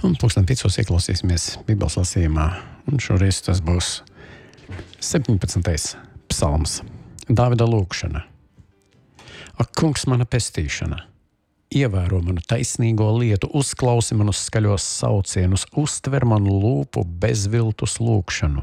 Un 5:00 ieklausīsimies Bībeles lasījumā, un šoreiz tas būs 17. psalms. Dāvida lūkšana. Ak, kungs, mana pestīšana, ievēro manu taisnīgo lietu, uzklausi manus skaļos saucienus, uztver manu lūpu bezviltus lūkšanu.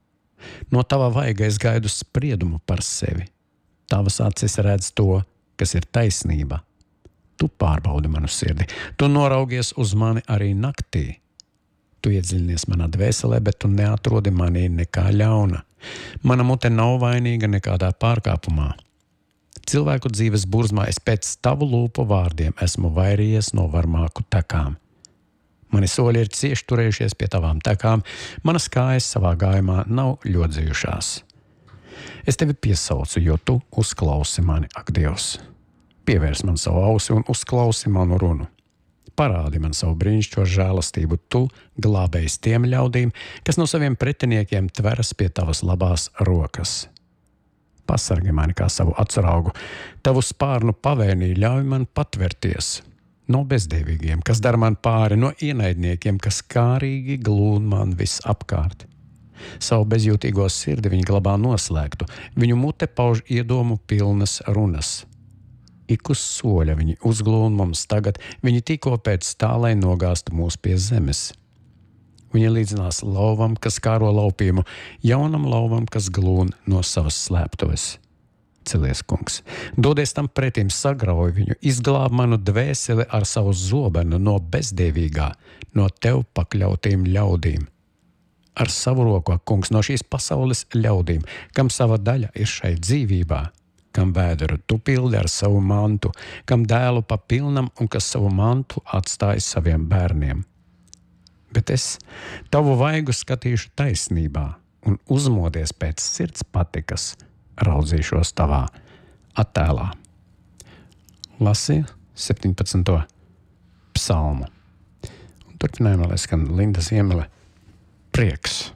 No tava vaiga es gaidu spriedumu par sevi. Tavas acis redz to, kas ir taisnība. Tu pārbaudi manu sirdi, tu noraugies uz mani arī naktī. Tu iedziļinies manā dvēselē, bet tu neatrodi manī nekā ļauna. Mana mute nav vainīga nekādā pārkāpumā. Cilvēku dzīves burzmā es pēc tavu lūpu vārdiem esmu vairījies no varmāku tekām. Mani soļi ir cieši turējušies pie tavām tekām, manas kājas savā gājumā nav ļodzījušās. Es tevi piesaucu, jo tu uzklausi mani, ak Dievs. Pievērs man savu ausi un uzklausi manu runu. Parādi man savu brīnišķīgo žēlastību, tu glābējs tiem ļaudīm, kas no saviem pretiniekiem tveras pie tavas labās rokas. Pasargi mani kā savu atsaraugu, tavu spārnu pavēnī ļauj man patverties. No bezdevīgiem, kas dara man pāri, no ienaidniekiem, kas kārīgi glūn man visapkārt. Savu bezjūtīgo sirdi viņi glabā noslēgtu, viņu mute pauž iedomu pilnas runas. Ik uz soļa viņi uzglūn mums tagad, viņi tikko pēc tā, lai nogāstu mūs pie zemes. Viņi līdzinās lauvam, kas kāro laupījumu, jaunam lauvam, kas glūn no savas slēptuves. Celies, kungs, dodies tam pretim, sagrauj viņu, izglāb manu dvēseli ar savu zobenu no bezdievīgā, no tev pakļautīm ļaudīm. Ar savu roku, kungs, no šīs pasaules ļaudīm, kam sava daļa ir šai dzīvībā, kam vēderu tu pildi ar savu mantu, kam dēlu pa pilnam un kas savu mantu atstāja saviem bērniem. Bet es tavu vaigu skatīšu taisnībā un uzmodies pēc sirds patikas, raudzīšos tavā attēlā. Lasīja 17. psalmu. Un turpinājumā, lai skan Linda Ziemele, prieks.